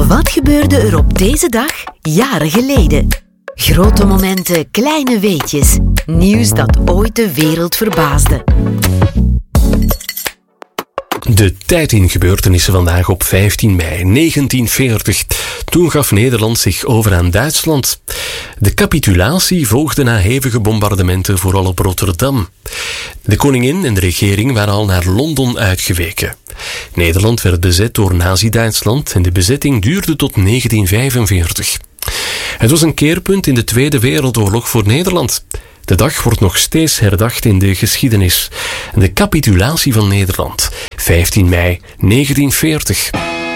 Wat gebeurde er op deze dag jaren geleden? Grote momenten, kleine weetjes. Nieuws dat ooit de wereld verbaasde. De tijd in gebeurtenissen vandaag op 15 mei 1940. Toen gaf Nederland zich over aan Duitsland. De capitulatie volgde na hevige bombardementen, vooral op Rotterdam. De koningin en de regering waren al naar Londen uitgeweken. Nederland werd bezet door Nazi-Duitsland en de bezetting duurde tot 1945. Het was een keerpunt in de Tweede Wereldoorlog voor Nederland. De dag wordt nog steeds herdacht in de geschiedenis. De capitulatie van Nederland, 15 mei 1940.